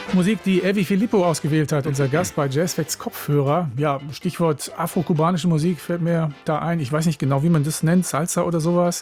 Musik, die Evi Filippo ausgewählt hat, unser Gast bei Jazzfacts Kopfhörer. Ja, Stichwort afro-kubanische Musik fällt mir da ein. Ich weiß nicht genau, wie man das nennt, Salsa oder sowas.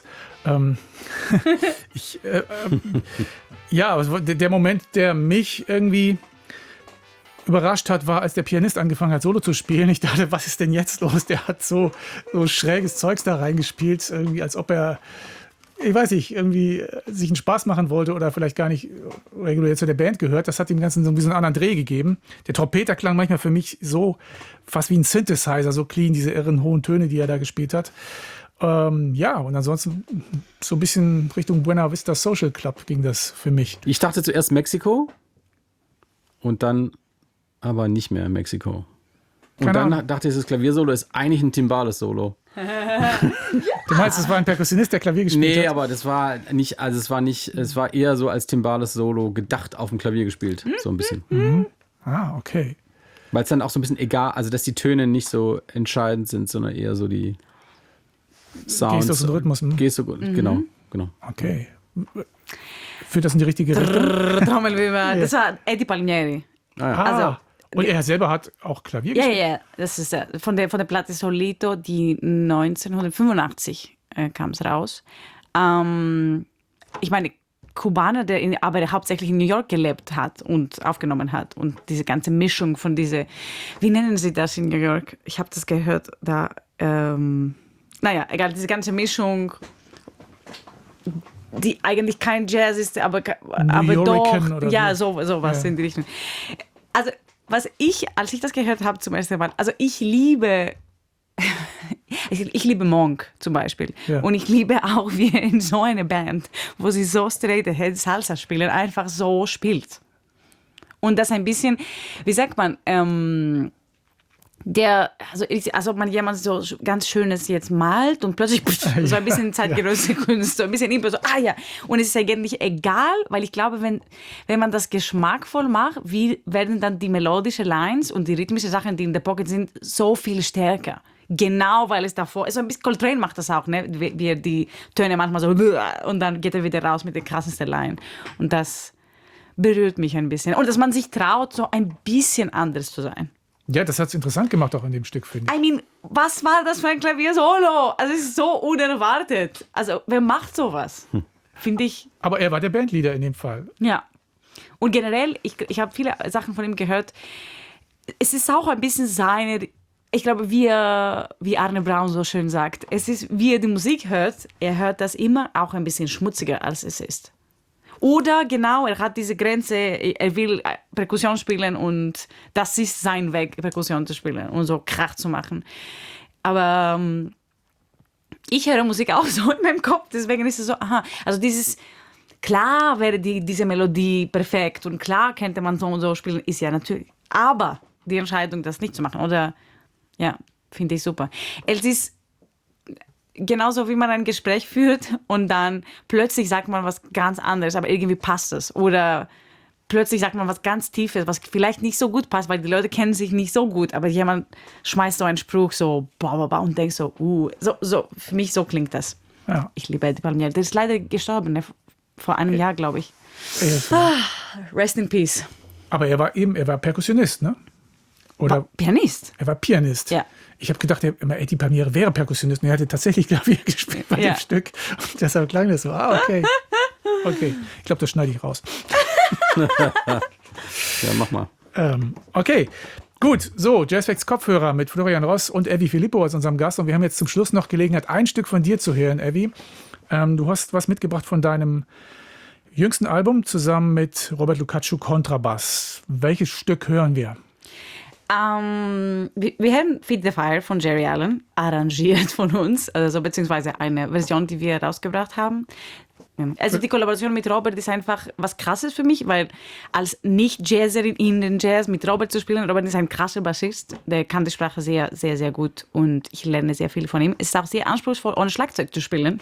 Ja, der Moment, der mich irgendwie überrascht hat, war, als der Pianist angefangen hat, Solo zu spielen. Ich dachte, was ist denn jetzt los? Der hat so schräges Zeugs da reingespielt, irgendwie als ob er, ich weiß nicht, irgendwie sich einen Spaß machen wollte oder vielleicht gar nicht regulär zu der Band gehört. Das hat dem Ganzen so ein bisschen einen anderen Dreh gegeben. Der Trompeter klang manchmal für mich so fast wie ein Synthesizer, so clean, diese irren hohen Töne, die er da gespielt hat. Ja, und ansonsten so ein bisschen Richtung Buena Vista Social Club ging das für mich. Ich dachte zuerst Mexiko und dann aber nicht mehr Mexiko. Und dann dachte ich, das Klaviersolo ist eigentlich ein Timbales-Solo. Du meinst, es war ein Perkussionist, der Klavier gespielt hat? Nee, aber das war nicht, also es war eher so als Timbales-Solo gedacht auf dem Klavier gespielt, so ein bisschen. Mhm. Ah, okay. Weil es dann auch so ein bisschen egal, also dass die Töne nicht so entscheidend sind, sondern eher so die Sounds. Gestus und Rhythmus. Genau. Okay. Führt das in die richtige Richtung? Trommelwirbel. Das war Eddie Palmieri. Also, und er selber hat auch Klavier gespielt? Ja. Das ist von der Platte Solito, die 1985 kam es raus. Ich meine, Kubaner, der aber hauptsächlich in New York gelebt hat und aufgenommen hat. Und diese ganze Mischung von wie nennen sie das in New York? Ich habe das gehört, da, naja, egal, diese ganze Mischung, die eigentlich kein Jazz ist, aber doch, oder ja, sowas in die Richtung. Also, als ich das gehört habe zum ersten Mal, also ich liebe Monk zum Beispiel. Ja. Und ich liebe auch, wie er in so einer Band, wo sie so straight ahead Salsa spielen, einfach so spielt. Und das ein bisschen, wie sagt man, als ob man jemand so ganz Schönes jetzt malt und plötzlich so ein bisschen zeitgenössische Kunst, so ein bisschen Impro, so, ja. Und es ist eigentlich egal, weil ich glaube, wenn man das geschmackvoll macht, wie werden dann die melodischen Lines und die rhythmischen Sachen, die in der Pocket sind, so viel stärker. Genau, weil es davor, so ein bisschen, Coltrane macht das auch, ne? Wie er die Töne manchmal so, und dann geht er wieder raus mit der krassesten Line. Und das berührt mich ein bisschen. Und dass man sich traut, so ein bisschen anders zu sein. Ja, das hat es interessant gemacht auch in dem Stück, finde ich. I mean, was war das für ein Klavier-Solo? Also es ist so unerwartet. Also wer macht sowas? Finde ich. Aber er war der Bandleader in dem Fall. Ja. Und generell, ich habe viele Sachen von ihm gehört. Es ist auch ein bisschen ich glaube, wie Arne Braun so schön sagt, es ist, wie er die Musik hört, er hört das immer auch ein bisschen schmutziger, als es ist. Oder genau, er hat diese Grenze, er will Perkussion spielen und das ist sein Weg, Perkussion zu spielen und so Krach zu machen. Aber ich höre Musik auch so in meinem Kopf, deswegen ist es so, also klar wäre diese Melodie perfekt und klar könnte man so und so spielen, ist ja natürlich, aber die Entscheidung, das nicht zu machen, oder, ja, finde ich super. Es ist genauso wie man ein Gespräch führt und dann plötzlich sagt man was ganz anderes, aber irgendwie passt es. Oder plötzlich sagt man was ganz Tiefes, was vielleicht nicht so gut passt, weil die Leute kennen sich nicht so gut, aber jemand schmeißt so einen Spruch so und denkt so, so für mich so klingt das. Ja. Ich liebe Eddie Palmieri. Der ist leider gestorben, ne? Vor einem Jahr, glaube ich. Rest in peace. Aber er war Perkussionist, ne? Oder Pianist. Er war Pianist. Ja. Ich habe gedacht, Eddie Palmieri wäre Perkussionist und er hatte tatsächlich Klavier gespielt bei dem Stück. Und deshalb klang das so. Okay. Okay. Ich glaube, das schneide ich raus. Ja, mach mal. Okay. Gut, so, Jazzfacts Kopfhörer mit Florian Ross und Evi Filippo als unserem Gast. Und wir haben jetzt zum Schluss noch Gelegenheit, ein Stück von dir zu hören, Evi. Du hast was mitgebracht von deinem jüngsten Album zusammen mit Robert Lucaccio, Kontrabass. Welches Stück hören wir? Wir haben Feed the Fire von Jerry Allen arrangiert von uns, also beziehungsweise eine Version, die wir rausgebracht haben. Also die Kollaboration mit Robert ist einfach was Krasses für mich, weil als Nicht-Jazzerin in den Jazz mit Robert zu spielen, Robert ist ein krasser Bassist, der kann die Sprache sehr, sehr, sehr gut und ich lerne sehr viel von ihm. Es ist auch sehr anspruchsvoll, ohne Schlagzeug zu spielen.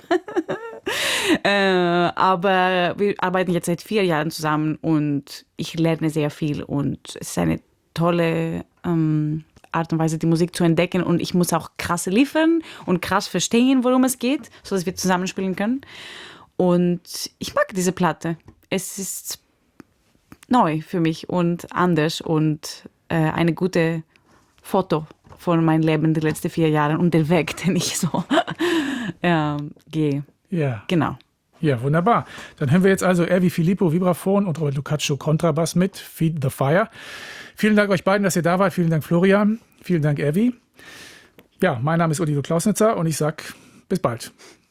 Aber wir arbeiten jetzt seit 4 Jahren zusammen und ich lerne sehr viel und es ist eine tolle Art und Weise, die Musik zu entdecken und ich muss auch krass liefern und krass verstehen, worum es geht, sodass wir zusammenspielen können. Und ich mag diese Platte. Es ist neu für mich und anders und eine gute Foto von meinem Leben die letzten 4 Jahre und der Weg, den ich so gehe. Ja. Genau. Ja, wunderbar. Dann hören wir jetzt also Ervi Filippo, Vibraphon und Robert Lucaccio, Kontrabass mit Feed the Fire. Vielen Dank euch beiden, dass ihr da wart. Vielen Dank, Florian. Vielen Dank, Ervi. Ja, mein Name ist Oliver Klausnitzer und ich sage bis bald.